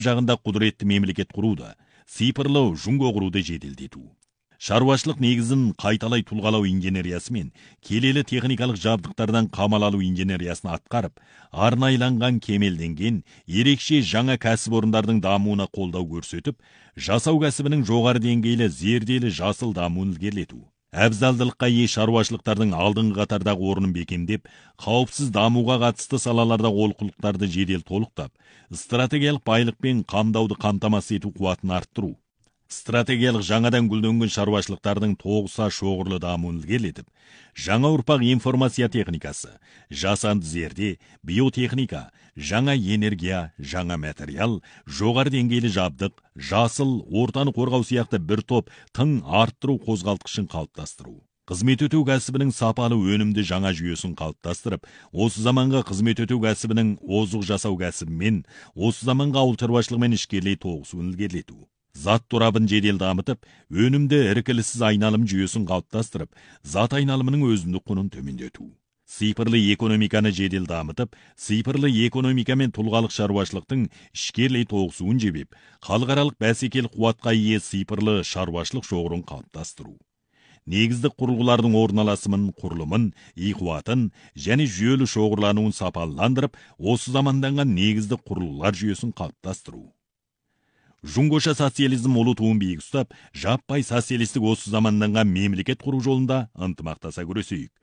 жағында құдіретті мемлекет құруды, цифрлы жұңго құруды жеделдету. Шаруашылық негізін қайталай тұлғалау инженериясы мен келелі техникалық жабдықтардан қамал алу инженериясын атқарып, арнайланған кемелденген, ерекше жаңа кәсіпорындардың дамуына қолдау көрсетіп, жасау кәсібінің жоғары деңгейлі зерделі жасыл дамуын ілгерілету. Әбзалдылыққа ие шаруашылықтардың алдыңғы қатардағы орнын бекемдеп, қауіпсіз дамуға қатысты салаларда олқылықтарды жедел толықтап, стратегиялық байлықпен қамдауды қамтамасыз ету қуатын арттыру. Стратегиялық жаңадан гүлденген шаруашылықтардың тоғыса шоғырлы дамуын ілгерілетіп, жаңа ұрпақ информация техникасы, жасанды зерде, биотехника, жаңа энергия, жаңа материал, жоғары деңгейлі жабдық, жасыл, ортаны қорғау сияқты бір топ тың арттыру қозғалтқышын қалыптастыру. Қызмет өтеу кәсібінің сапалы өнімді жаңа жүйесін қалыптастырып, осы заманға қызмет өтеу кәсібінің озық жасау кәсібімен, осы заманға ауыл шаруашылығымен ішкерлей тоғысуын ілгерілету. Зат торабын жедел дамытып, өнімді іркіліссіз айналым жүйесін қалыптастырып, зат айналымының өзіндік құнын төмендету. Цифрлы экономиканы жедел дамытып, цифрлы экономика мен тұлғалық шаруашылықтың ішкерлей тоғысуын жебеп, халықаралық бәсекелік қуатқа ие цифрлы шаруашылық шоғырын қалыптастыру. Негіздік құрылғылардың орналасымын, құрылымын, қуатын және жүйелі шоғырлануын сапаландырып, осы заманданған негіздік құрылғылар жүйесін қалыптастыру. Жұңғоша социализм ұлы туын биік ұстап, жаппай социалистік осы заманданған мемлекет құру жолында ынтымақтаса күресейік.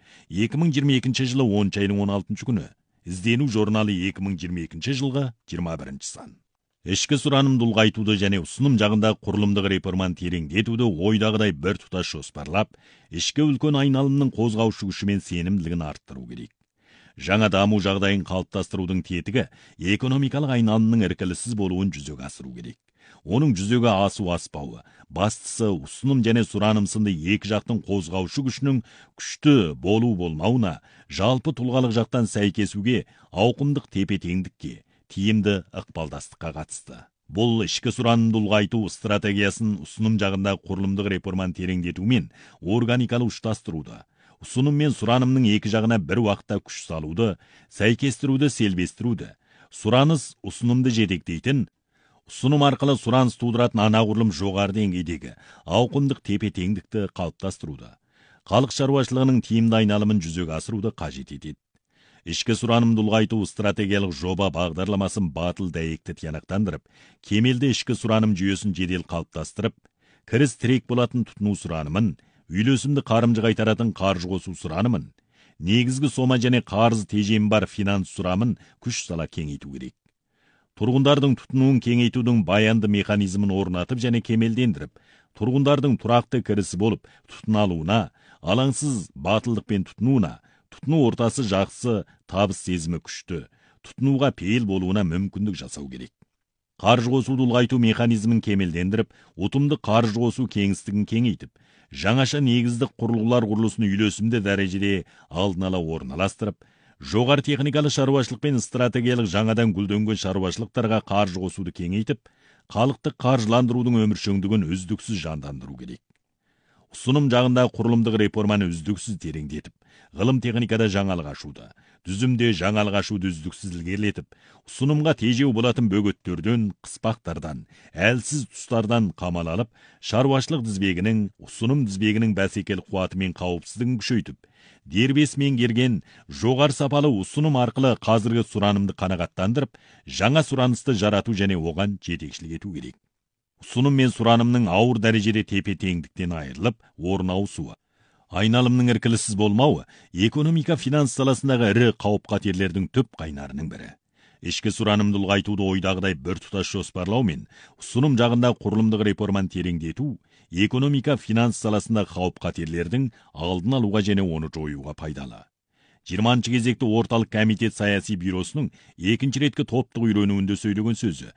2022 жылы 10 айының 16 күні. Іздену журналы 2022 жылғы 21 сан. Ішкі сұранымды ұлғайтуды және ұсыным жағында құрылымдық реформаны тереңдетуді ойдағыдай бір тұтас жоспарлап, ішкі үлкен айналымның қозғаушы күші мен сенімділігін арттыру керек. Жаңа даму жағдайын қалыптастырудың тетігі экономикалық айналымның іркіліссіз болуын жүзеге асыру керек. Оның жүзеге асу аспауы, бастысы ұсыным және сұраным сынды екі жақтың қозғаушы күшінің күшті болу болмауына, жалпы тұлғалық жақтан сәйкесуге, ауқымдық тепе-теңдікке, тиімді ықпалдастыққа қатысты. Бұл ішкі сұранымды ұлғайту стратегиясын ұсыным жағында құрылымдық реформаны тереңдетумен органикалы ұштастыруды, ұсыным мен сұранымның екі жағына бір уақытта күш салуды, сәйкестіруді, селбестіруді, сұраныс ұсынымды жетектейтін, ұсыным арқылы сұраныс тудыратын анағұрлым жоғары деңгейдегі ауқымдық тепе-теңдікті қалыптастыруды, халық шаруашылығының тиімді айналымын жүзеге асыруды қажет етеді. Ішкі сұранымды ұлғайту стратегиялық жоба бағдарламасын батыл дәйекті тиянақтандырып, кемелді ішкі сұраным жүйесін жедел қалыптастырып, кіріс тірек болатын тұтыну сұранымын, үйлесімді қарымжы қайтаратын қаржы қосу сұранымын, негізгі сома және қарыз тежемі бар финанс сұрамын күш сала кеңейту керек. Тұрғындардың тұтынуын кеңейтудің баянды механизмін орнатып және кемелдендіріп, тұрғындардың тұрақты кірісі болып тұтына алуына, алаңсыз батылдықпен тұтынуына, тұтыну ортасы жақсы, табыс сезімі күшті, тұтынуға пейіл болуына мүмкіндік жасау керек. Қаржы қосуды ұлғайту механизмін кемелдендіріп, ұтымды қаржы қосу кеңістігін кеңейтіп, жаңаша негіздік құрылғылар құрылысын үйлесімді дәрежеде алдын ала орналастырып, жоғары техникалы шаруашылық пен стратегиялық жаңадан гүлденген шаруашылықтарға қаржы қосуды кеңейтіп, халықты қаржыландырудың өміршеңдігін үздіксіз жандандыру керек. Ұсыным жағында құрылымдық реформаны үздіксіз тереңдетіп, ғылым техникада жаңалық ашуды, түзімде жаңалық ашуды үздіксіз ілгерілетіп, ұсынымға тежеу болатын бөгеттерден, қыспақтардан, әлсіз тұстардан қамал алып, шаруашылық тізбегінің, ұсыным тізбегінің бәсекелік қуаты мен қауіпсіздігін күшейтіп, дербес меңгерген жоғары сапалы ұсыным арқылы қазіргі сұранымды қанағаттандырып, жаңа сұранысты жарату және оған жетекшілік ету керек. Ұсыным мен сұранымның ауыр дәрежеде тепе-теңдіктен айырылып, орын ауысуы, айналымның іркіліссіз болмауы экономика финанс саласындағы ірі қауіп-қатерлердің түп қайнарының бірі. Ішкі сұранымды ұлғайтуды ойдағыдай бір тұтас жоспарлау мен ұсыным жағында құрылымдық реформаны тереңдету экономика финанс саласындағы қауіп-қатерлердің алдын алуға және оны жоюға пайдалы. 20-шы кезекті орталық комитет саяси бюросының екінші реткі топтық үйренуінде сөйлеген сөзі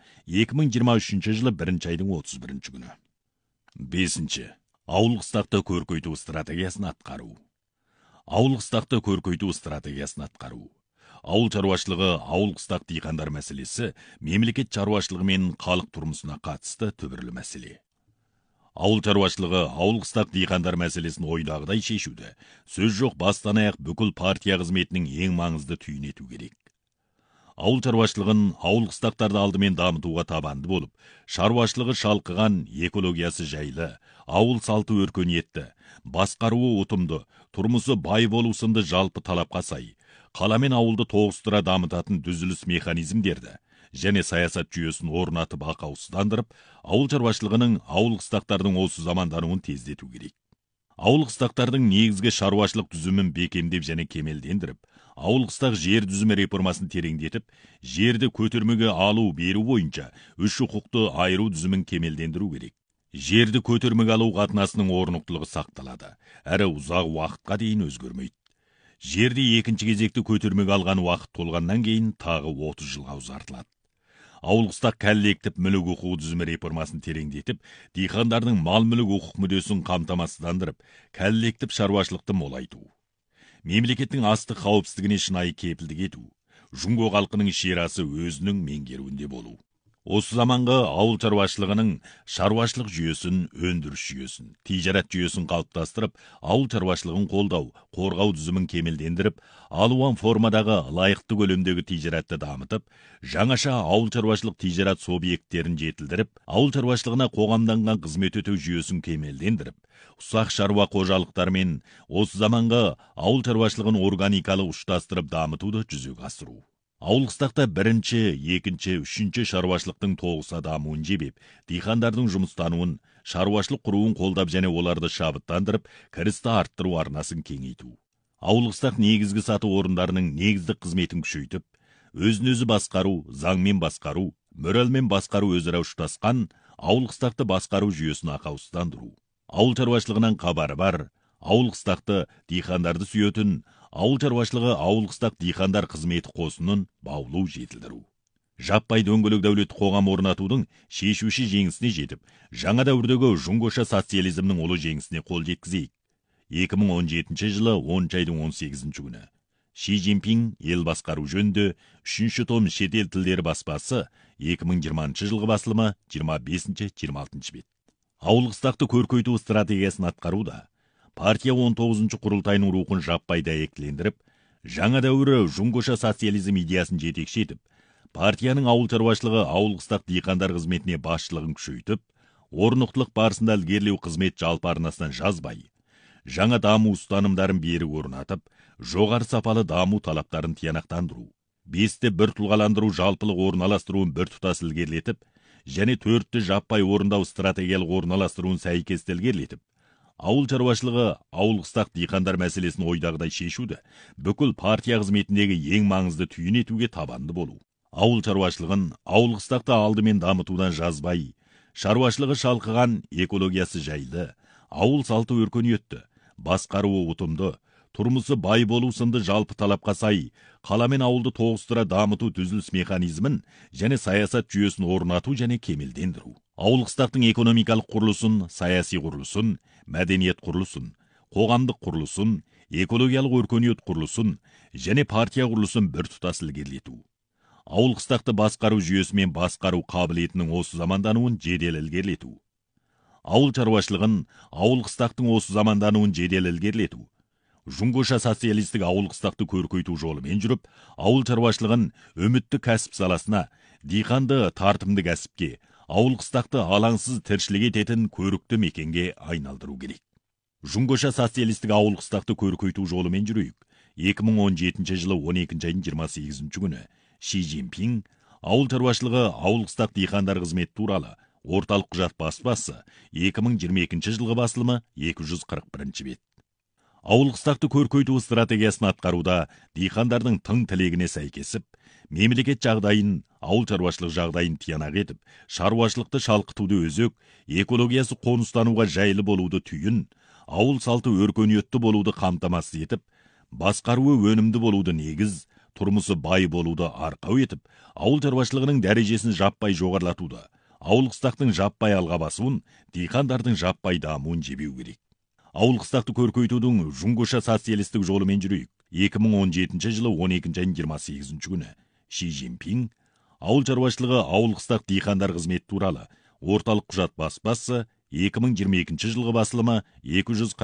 2023 жылы 1 айдың 31 күні. 5. Ауыл қыстақты көркейту стратегиясын атқару. Ауыл қыстақты көркейту стратегиясын атқару. Ауыл шаруашылығы, ауыл қыстақ диқандар мәселесі мемлекет шаруашылығы мен халық тұрмысына қатысты түбірлі мәселе. Ауыл шаруашылығы, ауыл қыстақ диқандар мәселесін ойдағыдай шешуді, сөз жоқ бастан аяқ бүкіл партия қызметінің ең маңызды түйін ету керек. Ауыл шаруашылығын ауыл қыстақтарды алдымен дамытуға табанды болып, шаруашылығы шалқыған, экологиясы жайлы, ауыл салты өркениетті, басқаруы ұтымды, тұрмысы бай болу сынды жалпы талапқа сай, қала мен ауылды тоғыстыра дамытатын түзіліс механизмдерді және саясат жүйесін орнатып ақаусыздандырып, ауыл шаруашылығының ауыл қыстақтардың осы замандануын тездету керек. Ауыл қыстақтардың негізгі шаруашылық түзімін бекемдеп және кемелдендіріп, ауыл қыстақ жер түзімі реформасын тереңдетіп, жерді көтермеге алу беру бойынша үш құқықты айыру түзімін кемелдендіру керек. Жерді көтермеге алу қатынасының орнықтылығы сақталады, әрі ұзақ уақытқа дейін өзгермейді. Жерді екінші кезекті көтермеге алған уақыт толғаннан кейін тағы 30 жылға ұзартылады. Ауыл қыстақ кәллектіп мүлік құқығы түзімі реформасын тереңдетіп, диқандардың мал мүлік құқық мүддесін қамтамасыздандырып, кәллектіп шаруашылықты молайту. Мемлекеттің астық қауіпсіздігіне шынайы кепілдік ету. Жұңго халқының шерасы өзінің меңгеруінде болу. Осы заманғы ауыл шаруашылығының шаруашылық жүйесін, өндіріс жүйесін, тижарат жүйесін қалыптастырып, ауыл шаруашылығын қолдау, қорғау түзімін кемелдендіріп, алуан формадағы лайықты көлемдегі тижаратты дамытып, жаңаша ауыл шаруашылық тижарат субъекттерін жетілдіріп, ауыл шаруашылығына қоғамданған қызмет өтеу жүйесін кемелдендіріп, ұсақ шаруа қожалықтарымен осы заманғы ауыл шаруашылығын органикалық ұштастырып дамытуды жүзеге асыру. Ауыл қыстақта бірінші, екінші, үшінші шаруашылықтың тоғыса дамуын жебеп, диқандардың жұмыстануын, шаруашылық құруын қолдап және оларды шабыттандырып, кірісті арттыру арнасын кеңейту. Ауыл қыстақ негізгі сату орындарының негіздік қызметін күшейтіп, өзін-өзі басқару, заңмен басқару, мөрәлмен басқару өзара ұштасқан ауыл қыстақты басқару жүйесін ақаусыздандыру. Ауыл шаруашылығынан хабары бар, ауыл қыстақты диқандарды сүйетін, ауыл шаруашылығы ауыл қыстақ диқандар қызметі қосынын баулу жетілдіру. Жаппай дөңгелек дәулет қоғам орнатудың шешуші жеңісіне жетіп, жаңа дәуірдегі жұңгоша социализмнің ұлы жеңісіне қол жеткізейік. 2017 жылы 10 айдың 18 күні. Ши Цзиньпин ел басқару жөнінде 3 том шетел тілдері баспасы 2020 жылғы басылымы 25-26 бет. Ауыл қыстақты көркейту стратегиясын атқаруда партия 19 құрылтайының рухын жаппай дәйектілендіріп, жаңа дәуірі жұңгоша социализм идеясын жетекші етіп, партияның ауыл шаруашылығы ауыл қыстақ диқандар қызметіне басшылығын күшейтіп, орнықтылық барысында ілгерілеу қызмет жалпы арнасынан жазбай, жаңа даму ұстанымдарын берік орнатып, жоғары сапалы даму талаптарын тиянақтандыру, 5-ті бір тұлғаландыру жалпылық орналастыруын бір тұтас ілгерілетіп, және 4-ті жаппай орындау стратегиялық орналастыруын сәйкес ілгерілетіп, ауыл шаруашылығы ауыл қыстақ диқандар мәселесін ойдағыдай шешуді бүкіл партия қызметіндегі ең маңызды түйін етуге табанды болу. Ауыл шаруашылығын ауыл қыстақты алдымен дамытудан жазбай, шаруашылығы шалқыған, экологиясы жайлы, ауыл салты өркениетті, басқаруы ұтымды, тұрмысы бай болу сынды жалпы талапқа сай, қала мен ауылды тоғыстыра дамыту түзіліс механизмін және саясат жүйесін орнату және кемелдендіру. Ауыл қыстақтың экономикалық құрылысын, саяси құрылысын, мәдениет құрылысын, қоғамдық құрылысын, экологиялық өркениет құрылысын және партия құрылысын бір тұтас ілгерілету. Ауыл қыстақты басқару жүйесімен басқару қабілетінің осы замандануын жедел ілгерілету. Ауыл шаруашылығын ауыл қыстақтың осы замандануын жедел ілгерілету. Жұңгоша социалистік ауыл қыстақты көркейту жолымен жүріп, ауыл шаруашылығын үмітті кәсіп саласына, диқанды тартымды кәсіпке, ауыл қыстақты алаңсыз тіршілік ететін көрікті мекенге айналдыру керек. Жұңгоша социалистік ауыл қыстақты көркейту жолымен жүрейік. 2017 жылы 12 айдың 28 күні Ши Цзиньпин ауыл шаруашылығы ауыл қыстақ диқандар қызметі туралы орталық құжат баспасы 2022 жылғы басылымы 241 бет. Ауыл қыстақты көркейту стратегиясын атқаруда диқандардың тың тілегіне сәйкесіп, мемлекет жағдайын, ауыл шаруашылық жағдайын тиянақ етіп, шаруашылықты шалқытуды өзек, экологиясы қоныстануға жайлы болуды түйін, ауыл салты өркениетті болуды қамтамасыз етіп, басқаруы өнімді болуды негіз, тұрмысы бай болуды арқау етіп, ауыл шаруашылығының дәрежесін жаппай жоғарлатуды, ауыл қыстақтың жаппай алға басуын, диқандардың жаппай дамуын жебеу керек. Ауыл қыстақты көркейтудің жұңгоша социалистік жолымен жүрейік. 2017 жылы 12 айдың 28 күні Ши Цзиньпин ауыл шаруашылығы ауыл қыстақ диқандар қызметі туралы орталық құжат баспасы 2022 жылғы басылымы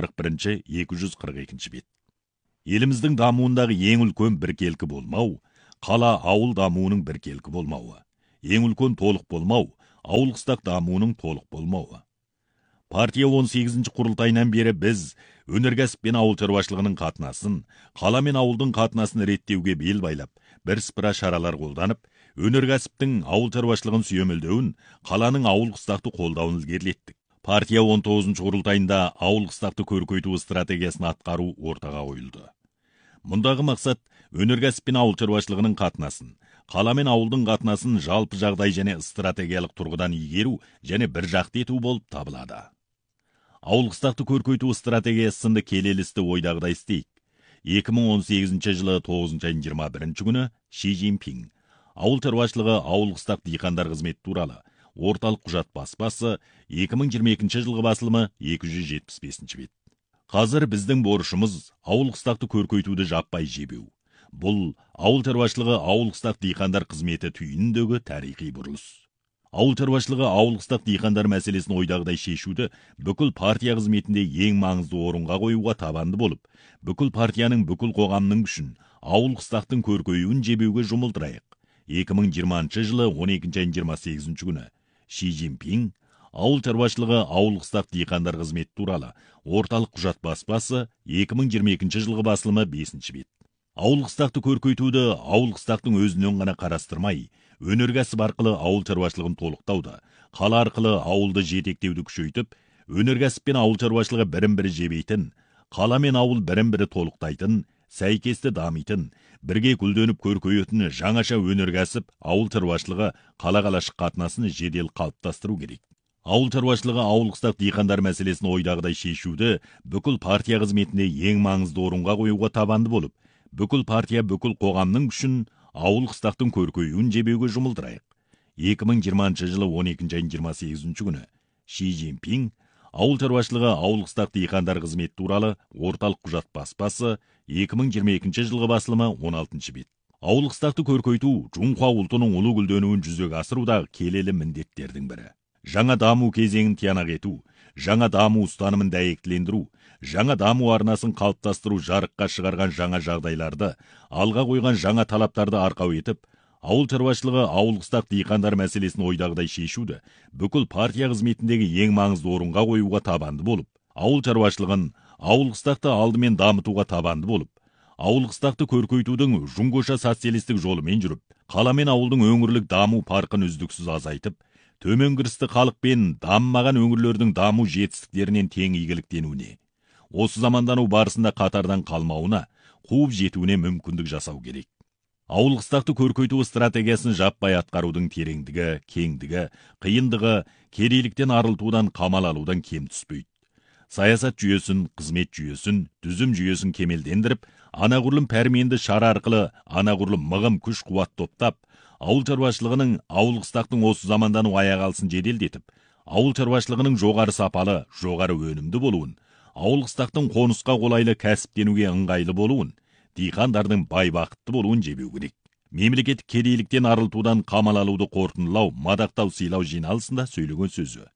241-242 бет. Еліміздің дамуындағы ең үлкен біркелкі болмау, қала ауыл дамуының біркелкі болмауы. Ең үлкен толық болмау, ауыл қыстақ дамуының толық болмауы. Партия 18-ші құрылтайынан бері біз өнеркәсіп пен ауыл шаруашылығының қатынасын, қала мен ауылдың қатынасын реттеуге бел байлап, бірсыпыра шаралар қолданып, өнеркәсіптің ауыл шаруашылығын сүйемелдеуін, қаланың ауыл қыстақты қолдауын ілгерілеттік. Партия 19-ші құрылтайында ауыл қыстақты көркейту стратегиясын атқару ортаға қойылды. Мұндағы мақсат өнеркәсіп пен ауыл шаруашылығының қатынасын, қала мен ауылдың қатынасын жалпы жағдай және стратегиялық тұрғыдан игеру және бір жақты ету болып табылады. Ауыл қыстақты көркейту стратегиясы сынды келелі істі ойдағыдай істейік. 2018 жылы 9 айының 21 күні Ши Цзиньпин ауыл шаруашылығы ауыл қыстақ диқандар қызметі туралы орталық құжат баспасы 2022 жылғы басылымы 275 бет. Қазір біздің борышымыз ауыл қыстақты көркейтуді жаппай жебеу. Бұл ауыл шаруашылығы ауыл қыстақ диқандар қызметі түйініндегі тарихи бұрылыс. Ауыл шаруашылығы ауыл қыстақ диқандар мәселесін ойдағыдай шешуді бүкіл партия қызметінде ең маңызды орынға қоюға табанды болып, бүкіл партияның бүкіл қоғамның күшін ауыл қыстақтың көркеюін жебеуге жұмылдырайық. 2020 жылы 12 айының 28 күні Ши Цзиньпин ауыл шаруашылығы ауыл қыстақ диқандар қызметі туралы орталық құжат баспасы 2022 жылғы басылымы 5 бет. Ауыл қыстақты көркейтуді ауыл қыстақтың өзінен ғана қарастырмай, өнеркәсіп арқылы ауыл шаруашылығын толықтауды, қала арқылы ауылды жетектеуді күшейтіп, өнеркәсіп пен ауыл шаруашылығы бірін-бірі жебейтін, қала мен ауыл бірін-бірі толықтайтын, сәйкесті дамитын, бірге гүлденіп көркейетін жаңаша өнеркәсіп ауыл шаруашылығы қала-қалашық қатынасын жедел қалыптастыру керек. Ауыл шаруашылығы ауыл қыстақ диқандар мәселесін ойдағыдай шешуді бүкіл партия қызметінде ең маңызды орынға қоюға табанды болып, бүкіл партия бүкіл қоғамның күшін ауыл қыстақтың көркеюін жебеуге жұмылдырайық. 2020 жылы 12 айының 28 күні Ши Цзиньпин ауыл шаруашылығы ауыл қыстақ диқандар қызметі туралы орталық құжат баспасы 2022 жылғы басылымы 16 бет. Ауыл қыстақты көркейту Жұңқа ұлтының ұлы гүлденуін жүзеге асырудағы келелі міндеттердің бірі. Жаңа даму кезеңін тиянақ ету, жаңа даму ұстанымын дәйектілендіру, жаңа даму арнасын қалыптастыру жарыққа шығарған жаңа жағдайларды, алға қойған жаңа талаптарды арқау етіп, ауыл шаруашылығы ауыл қыстақ диқандар мәселесін ойдағыдай шешуді бүкіл партия қызметіндегі ең маңызды орынға қоюға табанды болып, ауыл шаруашылығын ауыл қыстақты алдымен дамытуға табанды болып, ауыл қыстақты көркейтудің жұңғоша социалистік жолымен жүріп, қала мен ауылдың өңірлік даму парқын үздіксіз азайтып, төмен кірісті халық пен дамымаған өңірлердің даму жетістіктерінен тең игіліктенуіне, осы замандану барысында қатардан қалмауына, қуып жетуіне мүмкіндік жасау керек. Ауыл қыстақты көркейту стратегиясын жаппай атқарудың тереңдігі, кеңдігі, қиындығы, кедейліктен арылтудан, қамал алудан кем түспейді. Саясат жүйесін, қызмет жүйесін, түзім жүйесін кемелдендіріп, анағұрлым пәрменді шара арқылы анағұрлым мығым күш қуат топтап, ауыл шаруашылығының ауыл қыстақтың осы замандану аяқ алсын жеделдетіп, ауыл шаруашылығының жоғары сапалы, жоғары өнімді болуын, ауыл қыстақтың қонысқа қолайлы кәсіптенуге ыңғайлы болуын, диқандардың бай бақытты болуын жебеу керек. Мемлекеттік кедейліктен арылтудан қамал алуды қорытындылау, мадақтау сыйлау жиналысында сөйлеген сөзі.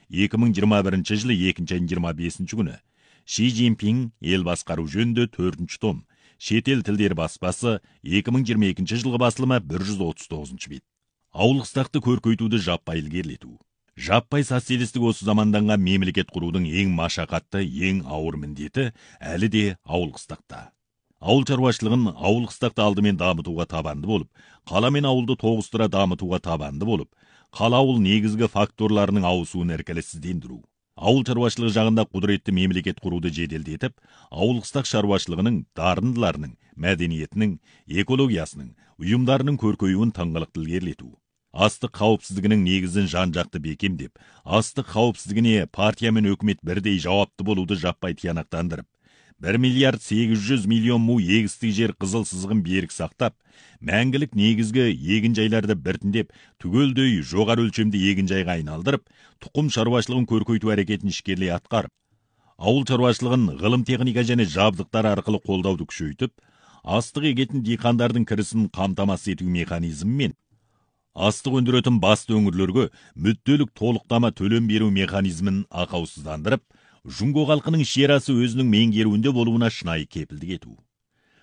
2021 жылы 2 айының 25 күні Ши Цзиньпин ел басқару жөнінде 4 том шетел тілдері баспасы 2022 жылғы басылымы 139 бет. Ауыл қыстақты көркейтуді жаппай ілгерілету. Жаппай социалистік осы заманданған мемлекет құрудың ең машақатты, ең ауыр міндеті әлі де ауыл қыстақта. Ауыл шаруашылығын ауыл қыстақты алдымен дамытуға табанды болып, қала мен ауылды тоғыстыра дамытуға табанды болып, қала ауыл негізгі факторларының ауысуын іркіліссіздендіру. Ауыл шаруашылығы жағында құдіретті мемлекет құруды жеделдетіп, ауыл қыстақ шаруашылығының дарындыларының, мәдениетінің, экологиясының, ұйымдарының көркеюін тыңғылықты ілгерілету. Астық қауіпсіздігінің негізін жан-жақты бекемдеп, астық қауіпсіздігіне партия мен өкімет бірдей жауапты болуды жаппай тиянақтандырып, 1 миллиард 800 миллион му егістік жер қызыл сызығын берік сақтап, мәңгілік негізгі егінжайларды біртіндеп, түгелдей жоғары өлшемді егінжайға айналдырып, тұқым шаруашылығын көркейту әрекетін ішкерлей атқарып, ауыл шаруашылығын ғылым техника және жабдықтар арқылы қолдауды күшейтіп, астық егетін диқандардың кірісін қамтамасыз ету механизмімен, астық өндіретін басты өңірлерге мүдделік толықтама төлем беру механизмін ақаусыздандырып, Жұңго халқының шерасы өзінің меңгеруінде болуына шынайы кепілдік ету.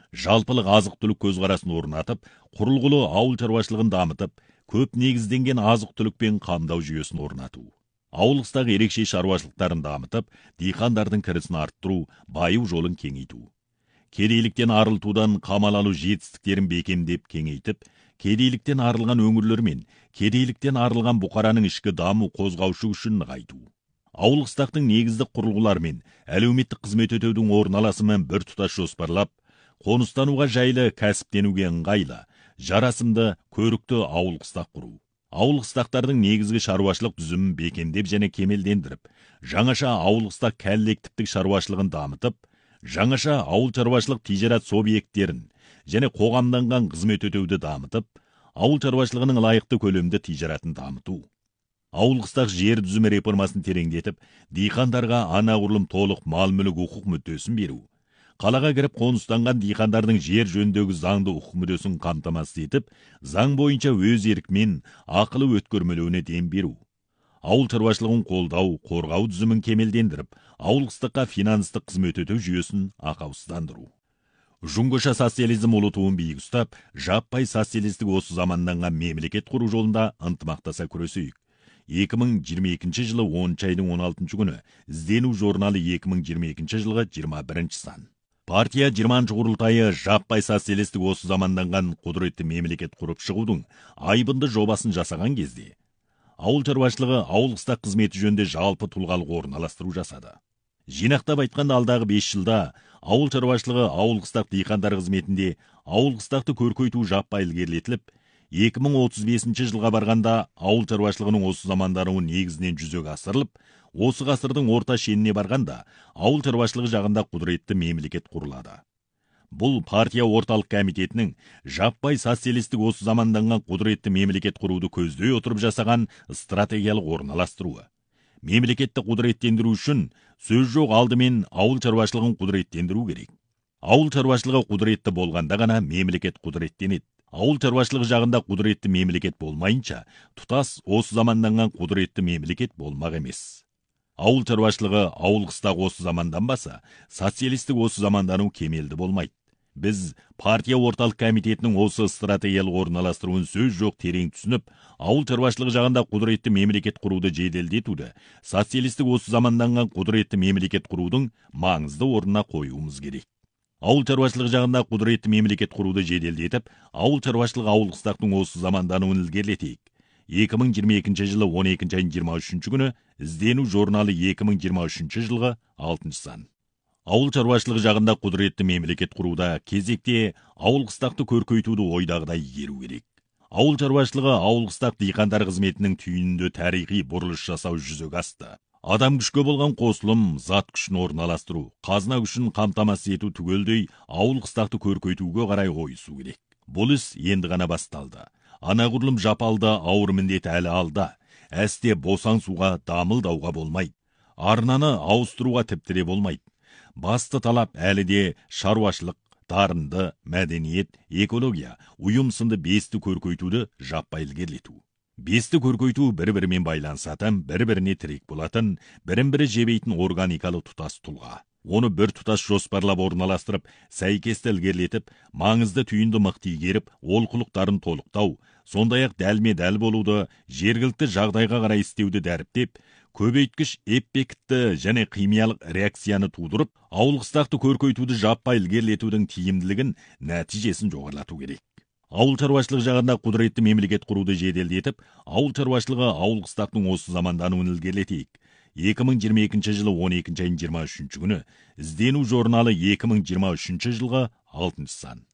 жалпылық азық-түлік көзқарасын орнатып, құрылғылы ауыл шаруашылығын дамытып, көп негізденген азық-түлікпен қамдау жүйесін орнату. Ауылыстағы ерекше шаруашылықтарын дамытып, диқандардың кірісін арттыру, баю жолын кеңейту. Кедейліктен арылтудан қамал алу жетістіктерін бекемдеп кеңейтіп, кедейліктен арылған өңірлер мен кедейліктен арылған бұқараның ішкі даму қозғаушы күшін нығайту. Ауыл қыстақтың негіздік құрылғылары мен әлеуметтік қызмет өтеудің орналасымын бір тұтас жоспарлап, қоныстануға жайлы, кәсіптенуге ыңғайлы, жарасымды, көрікті ауыл қыстақ құру. Ауыл қыстақтардың негізгі шаруашылық түзімін бекемдеп және кемелдендіріп, жаңаша ауыл қыстақ коллективтік шаруашылығын дамытып, жаңаша ауыл шаруашылық тижарат субъекттерін және қоғамданған қызмет өтеуді дамытып, ауыл шаруашылығының лайықты көлемді тижаратын дамыту. Ауыл қыстақ жер түзімі реформасын тереңдетіп, диқандарға анағұрлым толық мал-мүлік құқық мүддесін беру. Қалаға кіріп қоныстанған диқандардың жер жөніндегі заңды құқық мүддесін қамтамасыз етіп, заң бойынша өз еркімен ақылы өткөрмелеуіне дем беру. Ауыл шаруашылығын қолдау, қорғау түзімін кемелдендіріп, ауыл қыстаққа финанстық қызмет өтеу жүйесін ақаусыздандыру. Жұңғыша социализм ұлы туын биік ұстап, жаппай социалистік осы заманданған мемлекет құру жолында ынтымақтаса күресейік. 2022 жылы 10 айдың 16 күні іздену журналы 2022 жылғы 21 сан. Партия 20 құрылтайы жаппай социалистік осы заманданған құдіретті мемлекет құрып шығудың айбынды жобасын жасаған кезде, ауыл шаруашылығы ауыл қыстақ қызметі жөнінде жалпы тұлғалық орналастыру жасады. Жинақтап айтқанда алдағы 5 жылда ауыл шаруашылығы ауыл қыстақ диқандар қызметінде ауыл қыстақты көркейту жаппай ілгерілетіліп, 2035 жылға барғанда ауыл шаруашылығының осы замандаруы негізінен жүзеге асырылып, осы ғасырдың орта шеніне барғанда ауыл шаруашылығы жағында құдіретті мемлекет құрылады. Бұл партия орталық комитетінің жаппай социалистік осы заманданған құдіретті мемлекет құруды көздей отырып жасаған стратегиялық орналастыруы. Мемлекетті құдіреттендіру үшін сөз жоқ, алдымен ауыл шаруашылығын құдіреттендіру керек. Ауыл шаруашылығы құдіретті болғанда ғана мемлекет құдіреттенеді. Ауыл шаруашылығы жағында құдіретті мемлекет болмайынша, тұтас осы заманданған құдіретті мемлекет болмақ емес. Ауыл шаруашылығы ауыл қыстақ осы замандан баса, социалистік осы замандану кемелді болмайды. Біз партия орталық комитетінің осы стратегиялық орналастыруын сөз жоқ терең түсініп, ауыл шаруашылығы жағында құдіретті мемлекет құруды жеделдетуді, социалистік осы заманданған құдіретті мемлекет құрудың маңызды орнына қоюымыз керек. Ауыл шаруашылығы жағында құдіретті мемлекет құруды жеделдетіп, ауыл шаруашылығы ауыл қыстақтың осы замандануын ілгерілетейік. 2022 жылы 12 айдың 23 күні іздену журналы 2023 жылғы 6 сан. Ауыл шаруашылығы жағында құдіретті мемлекет құруда кезекте ауыл қыстақты көркейтуді ойдағыдай игеру керек. Ауыл шаруашылығы ауыл қыстақ диқандар қызметінің түйінінде тарихи бұрылыс жасау жүзеге асты. Адам күшке болған қосылым, зат күшін орналастыру, қазына күшін қамтамасыз ету түгелдей ауыл қыстақты көркейтуге қарай ойысу керек. Бұл іс енді ғана басталды. Анағұрлым жапалды ауыр міндет әлі алда. Әсте босаң суға дамылдауға болмайды. Арнаны ауыстыруға тіптіре болмайды. Басты талап әлі де шаруашылық, дарынды, мәдениет, экология, ұйым сынды бесті көркейтуді жаппай ілгерілету. Бесті көркейту бір-бірімен байланысатын, бір-біріне тірек болатын, бірін-бірі жебейтін органикалы тұтас тұлға. Оны бір тұтас жоспарлап орналастырып, сәйкесті ілгерілетіп, маңызды түйінді мықты игеріп, олқылықтарын толықтау, сондай-ақ дәлме-дәл болуды, жергілікті жағдайға қарай істеуді дәріптеп, көбейткіш эффектті және химиялық реакцияны тудырып, ауыл қыстақты көркейтуді жаппай ілгерілетудің тиімділігін, нәтижесін жоғарылату керек. Ауыл шаруашылығы жағында құдіретті мемлекет құруды жеделдетіп, ауыл шаруашылығы ауыл қыстақтың осы замандануын ілгерілетейік. 2022 жылы 12 айдың 23 күні іздену журналы 2023 жылғы 6 сан.